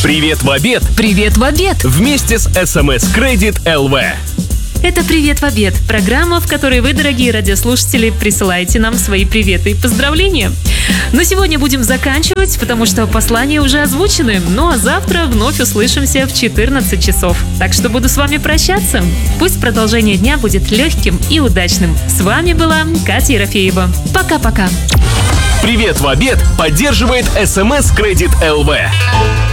Привет в обед! Привет в обед! Вместе с СМС Credit ЛВ. Это «Привет в обед» – программа, в которой вы, дорогие радиослушатели, присылаете нам свои приветы и поздравления. Но сегодня будем заканчивать, потому что послания уже озвучены. Ну а завтра вновь услышимся в 14 часов. Так что буду с вами прощаться. Пусть продолжение дня будет легким и удачным. С вами была Катя Ерофеева. Пока-пока. Привет в обед поддерживает СМС Credit ЛВ.